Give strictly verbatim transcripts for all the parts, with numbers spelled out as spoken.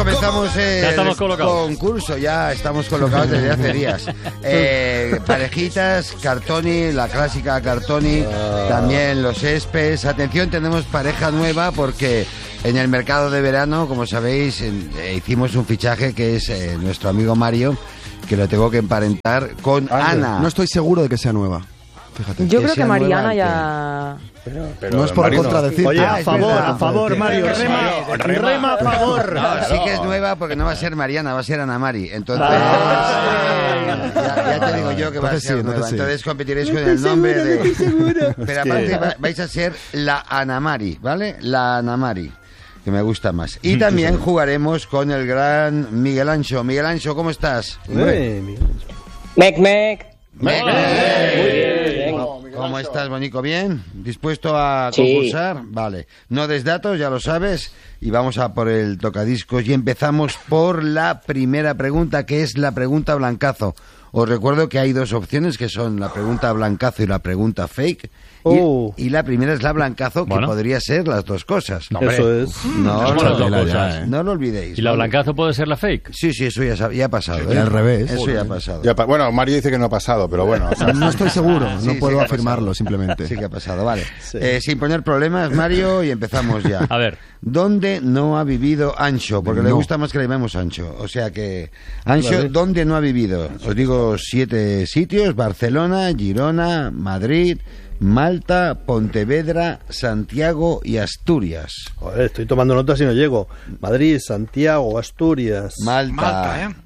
comenzamos el ya estamos colocados. concurso, ya estamos colocados desde hace días. Eh, parejitas, Cartoni, la clásica Cartoni, también los Espes. Atención, tenemos pareja nueva porque en el mercado de verano, como sabéis, en, eh, hicimos un fichaje que es eh, nuestro amigo Mario, que lo tengo que emparentar con Ana. Ana. No estoy seguro de que sea nueva. Fíjate. Yo que creo que sea Mariana nueva, ya... Pero, pero no es por Mario contradecir. No. Oye, Ah, a es favor, verdad, a favor, Mario. Rema, Rema, rema a favor. No, sí que es nueva porque no va a ser Mariana, va a ser Ana Mari. Entonces, Ah. ya, ya te digo yo que va a Entonces ser sí, nueva. entonces sí. Entonces competiréis con el nombre de... Pero Es aparte que- va- vais a ser la Ana Mari, ¿vale? La Ana Mari, que me gusta más. Y también jugaremos con el gran Miguel Ancho. Miguel Ancho, ¿cómo estás? Eh, mira. Mec, mec. Mec, Muy mec. bien. ¿Cómo estás, Bonico? ¿Bien? ¿Dispuesto a Sí. concursar? Vale. No des datos, ya lo sabes. Y vamos a por el tocadiscos. Y empezamos por la primera pregunta, que es la pregunta blancazo. Os recuerdo que hay dos opciones, que son la pregunta blancazo y la pregunta fake. Y, Oh. y la primera es la blancazo, que Bueno. podría ser las dos cosas. No, hombre. Eso es. No, ¿Cómo no, las dos no, cosas? ya, ¿eh? no lo olvidéis. ¿Y la ¿vale? blancazo puede ser la fake? Sí, sí, eso ya, sab- ya ha pasado. Y ¿eh? al revés. Eso ya ha pasado. Ya pa- bueno, Mario dice que no ha pasado, pero bueno. o sea, No estoy seguro, Sí, no sí puedo que ha afirmarlo pasado. simplemente. Sí que ha pasado, vale. Sí. Eh, sin poner problemas, Mario, y empezamos ya. A ver. ¿Dónde no ha vivido Ancho? Porque le No. gusta más que le llamemos Ancho. O sea que, Ancho, Vale. ¿dónde no ha vivido? Os digo siete sitios: Barcelona, Girona, Madrid, Malta, Pontevedra, Santiago y Asturias. Joder, estoy tomando notas y no llego. Madrid, Santiago, Asturias. Malta, Malta, ¿eh?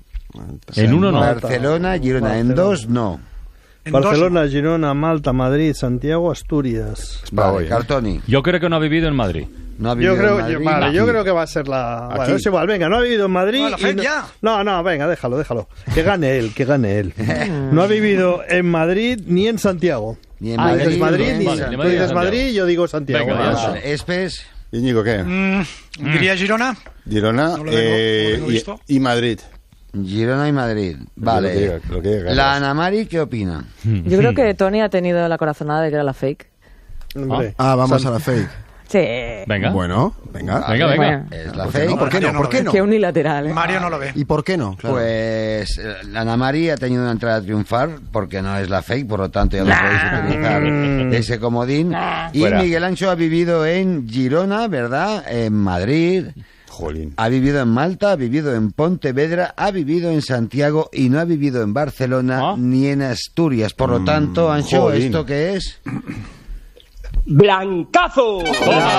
En uno no. Barcelona, Girona. En Barcelona. dos, no. En Barcelona, Girona, Malta, Madrid, Santiago, Asturias. Vale, hoy, ¿eh? Cartoni. Yo creo que no ha vivido en Madrid. No ha vivido Yo creo, en Madrid. yo, vale, yo Aquí. creo que va a ser la. Aquí. Bueno, es igual, venga, no ha vivido en Madrid. No, la y fake no, ya. no, no, venga, déjalo, déjalo. Que gane él, que gane él. No ha vivido en Madrid ni en Santiago. Ni en Ah, Tú dices Madrid, Vale, ni vale, tú de Madrid a dices Santiago. Madrid, yo digo Santiago. Venga, Vale. ya. Vale, Espes. Íñigo, ¿qué? Mm, diría Girona. Girona No lo tengo, eh, no lo tengo y- visto. y, Madrid. Girona y Madrid. Vale. Lo que diga, lo que diga, Carlos. La Ana Mari, ¿qué opina? Yo creo que Tony ha tenido la corazonada de que era la fake. Hombre. Ah, vamos San- a la fake. Sí. Venga. Bueno, venga. Venga, venga. Bueno, Es la ¿Por qué no? fake. ¿Por qué no? Mario no ¿Por lo qué ve. no? qué unilateral, ¿eh? Mario no lo ve. ¿Y por qué no? Claro. Pues eh, la Ana Mari ha tenido una entrada a triunfar porque no es la fake, por lo tanto ya no podéis utilizar ese comodín. Y Fuera. Miguel Ancho ha vivido en Girona, ¿verdad? En Madrid, Jolín. ha vivido en Malta, ha vivido en Pontevedra, ha vivido en Santiago y no ha vivido en Barcelona ¿Ah? ni en Asturias. Por lo tanto, Ancho, jolín. ¿esto qué es? ¡Blancazo! Sí,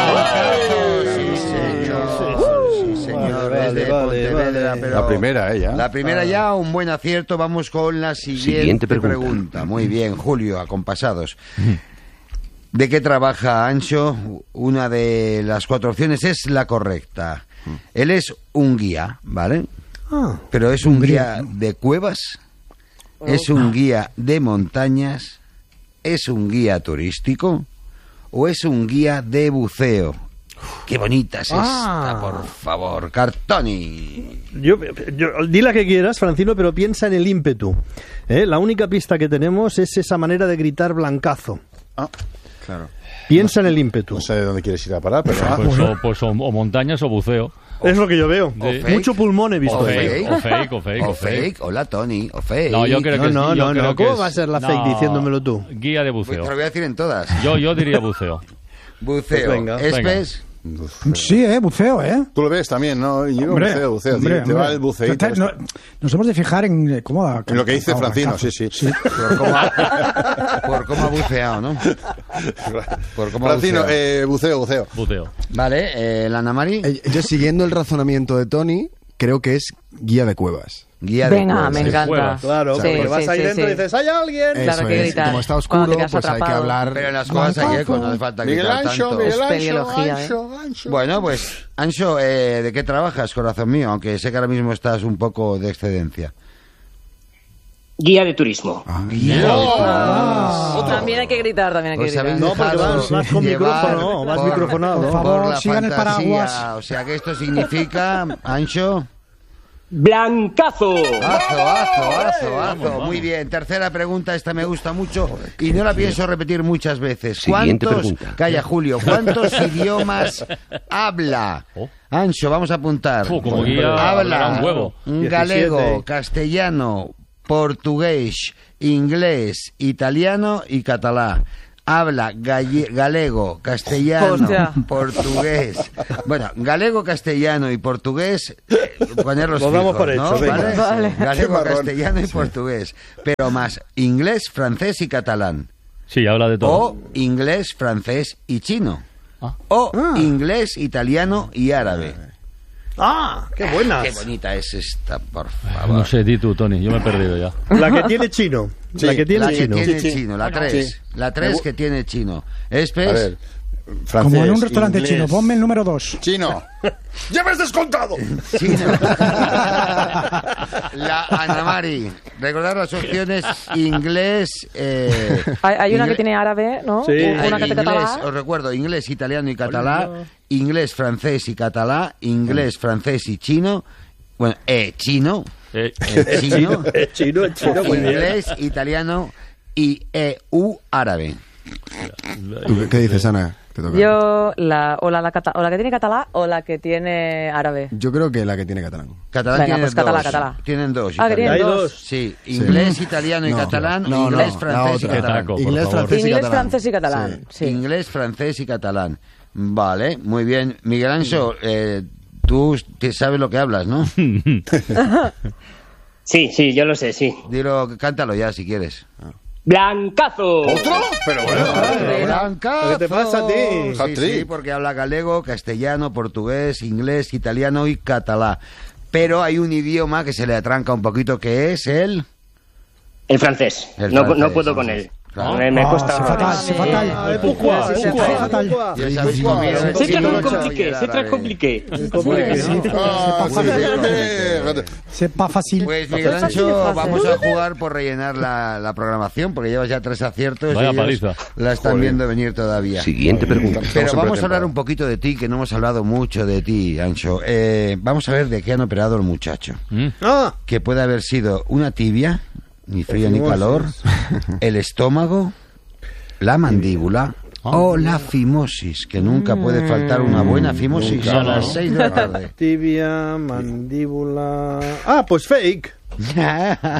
señor. Sí, señor. Vale, Es de vale, Pontevedra, vale. pero- La primera, ella. La primera ya, un buen acierto. Vamos con la siguiente, Siguiente pregunta. pregunta. Muy bien, Julio, acompasados. ¿De qué trabaja Ancho? Una de las cuatro opciones es la correcta. Él es un guía, ¿vale? Ah, Pero es un guía de cuevas, es un guía de montañas, es un guía turístico o es un guía de buceo. Qué bonita es Ah. esta, por favor, Cartoni. yo, yo, di la que quieras, Francino, pero piensa en el ímpetu. ¿Eh? La única pista que tenemos es esa manera de gritar blancazo. Ah, Claro. Piensa en el ímpetu. no sé de dónde quieres ir a parar, pero... ah, Pues, o, pues o, o montañas o buceo. Es lo que yo veo. O fake. Mucho pulmón he visto. O O ahí. fake, fake. o fake, o fake, O o fake. fake, hola Tony, o fake. No, yo creo No, que es- no, yo no, creo no. que ¿Cómo es- va a ser la fake no, diciéndomelo tú? Guía de Te lo buceo. voy a decir en todas. Yo, yo diría buceo. Buceo, Pues venga. Espes, Sí, eh, buceo, ¿eh? Tú lo ves también, ¿no? Íñigo, Hombre, buceo, buceo. hombre, te, te va hombre. el buceíto. No, nos hemos de fijar en eh, cómo ha- En lo que dice ha- Francino, ha- sí, sí. por cómo, ha, por cómo ha buceado, ¿no? Por cómo ha Francino, buceado. eh, buceo, buceo. Buceo. Vale, eh, la Ana Mari, Eh, Yo, siguiendo el razonamiento de Tony, creo que es guía de cuevas. guía de Venga, cuevas. me encanta. Cuevas. Claro, Sí, porque sí, vas ahí sí, dentro sí. y dices, ¡hay alguien! Claro Eso que es. gritar. Como está Cuando oscuro, te quedas pues hay que atrapado. hablar. Pero en las cuevas hay eco, no hace falta Miguel gritar Ancho, tanto. Miguel Ancho, Espeleología, ¿eh? Ancho, Ancho. Bueno, pues, Ancho, eh, ¿de qué trabajas, corazón mío? Aunque sé que ahora mismo estás un poco de excedencia. Guía de turismo. Ah, Ah, también hay que gritar, también hay que Os gritar. habéis No, porque dejado vas- vas con llevar micrófono, vas por- microfonado. Por favor, por la sigan el fantasía. paraguas. O sea que esto significa, Ancho, Blancazo. Azo, azo, azo, azo. Muy bien. Tercera pregunta, esta me gusta mucho y no la pienso repetir muchas veces. Siguiente ¿Cuántos, pregunta. calla Julio, cuántos idiomas habla? Oh. Ancho, vamos a apuntar. Oh, como guía, hablará habla un huevo. galego, diecisiete. castellano, portugués, inglés, italiano y catalán. Habla galle- galego, castellano, Hostia. portugués. Bueno, galego, castellano y portugués, eh, ponerlos Lo damos fijos, por ¿no? hecho, venga. ¿Vale? Vale. Galego, Qué marrón. castellano y portugués. Pero más inglés, francés y catalán. Sí, habla de todo. O inglés, francés y chino. Ah. O inglés, italiano y árabe. ¡Ah! ¡Qué buenas! Qué bonita es esta, por Ah, favor. no sé, di tú, Tony, yo me he perdido ya. La que tiene chino. Sí, la que tiene La que chino. tiene Sí, sí. chino, la Bueno, tres. sí. La Me tres gu- que tiene chino. A Espes. ver, francés, Como en un restaurante inglés, chino. Ponme el número dos. Chino. ¡Ya me has descontado! Chino. La Ana Mari. Recordar las opciones inglés. Eh, Hay, hay una ingle- que tiene árabe, ¿no? Sí. Una que Hay tiene inglés, catalán. os recuerdo, inglés, italiano y catalán, inglés, francés y catalán, inglés, francés y chino, bueno, eh, chino, Eh, eh, chino, Es chino, es chino, muy bien. inglés, italiano y E U árabe. ¿Tú qué- qué dices, Ana? Te toca. Yo, la, o, la, la cata- o la que tiene catalán o la que tiene árabe. Yo creo que la que tiene catalán. Catalán Venga, tienen pues dos. catalán, catalán. Tienen dos. Ah, que tienen italiano. Hay dos. dos. Sí, inglés, italiano y No, catalán, no, no, inglés, la francés y otra. catalán. Taco, por Inglés, favor. francés y Inglés, catalán. francés y catalán. Sí. Inglés, francés y catalán. Vale, muy bien. Miguel Ancho, eh, tú te sabes lo que hablas, ¿no? Sí, sí, yo lo sé, sí. Dilo, cántalo ya si quieres. Blancazo. ¿Otro? Pero bueno. Blancazo. ¿Qué te pasa a ti? Sí, Hat-trick. sí, porque habla galego, castellano, portugués, inglés, italiano y catalán. Pero hay un idioma que se le atranca un poquito, que es el... El francés. El no, francés, no puedo con francés. él. Claro. Me, me Ah, cuesta. c'est fatal, c'est fatal. Ah, pourquoi, Sí, sí, pourquoi, sí, fatal. pourquoi Ya sabéis cómo es el C'est chino, très el compliqué, árabe. c'est très compliqué. Ah, C'est sí, pas sí. C'est pas facile. Pues Miguel Ancho, vamos a jugar por rellenar la, la programación, porque llevas ya tres aciertos Vaya y ellos paliza. la están Joder. viendo venir todavía. Siguiente pregunta. Pero Estamos en vamos a hablar pretemporada. un poquito de ti, que no hemos hablado mucho de ti, Ancho. Eh, vamos a ver de qué han operado el muchacho. Mm. Ah, Que puede haber sido una tibia, ni fría ni calor, el estómago, la mandíbula o la fimosis, que nunca puede faltar una buena fimosis Nunca, a las ¿no? seis de la tarde. tibia, mandíbula... Ah, pues fake. No le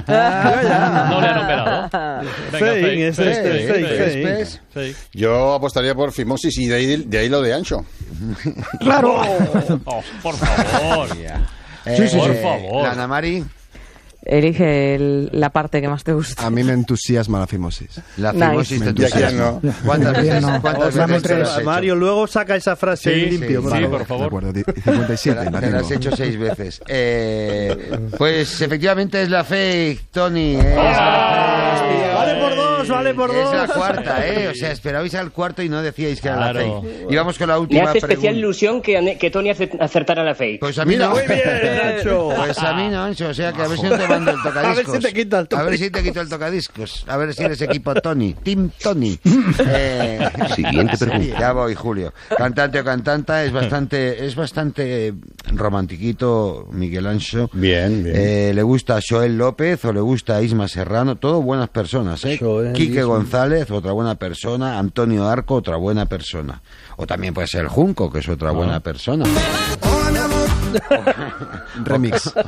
han operado. Venga, Fake, es fake, este, fake, fake, fake, fake. ¿Ves? fake. Yo apostaría por fimosis y de ahí, de ahí lo de Ancho. Claro. Oh, por favor. Eh, Sí, sí, por sí. favor. La Ana Mari, Elige el- la parte que más te gusta. A mí me entusiasma la fimosis. la Nice. fimosis de Y tu aquí ya no. ¿Cuántas Bien, veces, no. cuántas Dame veces te tres. las has hecho? Mario, luego saca esa frase Sí, limpio. sí, por sí, favor. por De favor. acuerdo, di- cincuenta y siete. Te la, la te la has tengo. hecho seis veces. Eh, pues efectivamente es la fake, Tony. eh, es la fake. Vale por dos, vale por Es dos. la cuarta, ¿eh? O sea, esperabais al cuarto y no decíais que era la Claro. fake. Y vamos con la Me última hace especial pregunta. ilusión que, ane- que Tony ace- acertara la fake. Pues a mí Mira, no. muy bien, Nacho. Pues a mí no, Ancho. O sea, que a ver si no te mando el tocadiscos. A ver si te quita el A ver si te quito el tocadiscos. A ver si eres equipo Tony. Team Tony. Eh, Siguiente pregunta. Ya voy, Julio. Cantante o cantanta, es bastante, es bastante romantiquito, Miguel Ancho. Bien, bien. Eh, le gusta a Joel López o le gusta a Isma Serrano, todo buenas personas, ¿eh? Joel, Quique Isma. González, otra buena persona, Antonio Arco, otra buena persona. O también puede ser Junco, que es otra buena persona. Remix. Claro,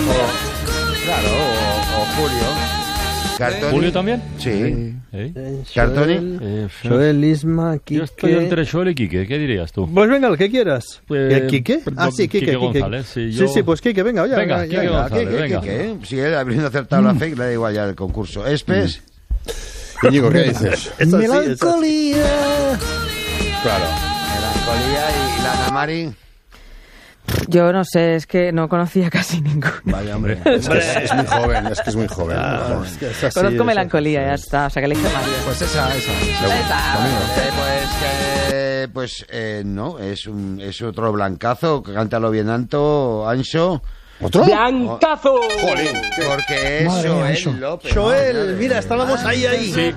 o, o Julio. Cartoni. ¿Julio también? Sí. ¿Eh? Cartoni. Eh, Joel, Isma, Quique... Yo estoy entre Joel y Quique, ¿qué dirías tú? Pues venga, el que quieras. Pues, ¿El Quique? Ah, sí, Quique, Quique Quique. González, sí, sí, yo- sí, pues Quique, venga, oye. Venga, ya, Quique ya, ya. González. ¿Qué, qué, venga. qué, qué? Si él habiendo acertado la fake, le da igual ya el concurso. Espes. Íñigo, ¿qué dices? Es así, es así. Melancolía. Claro. Melancolía y la Ana Mari. Yo no sé, es que no conocía casi ninguno. Vaya, hombre. Es que es, es muy joven, es que es muy joven. muy Ah, joven. es que es así, Conozco es melancolía, así. ya está. O sea, que elige Mario. Pues esa, esa. Eh, pues que, pues eh, no, es un es otro blancazo. Cántalo bien alto, Ancho. ¿Otro? ¡Blancazo! Jolín. Porque es Madre mía, Joel Ancho. López. Joel, mira, estábamos ahí, ahí.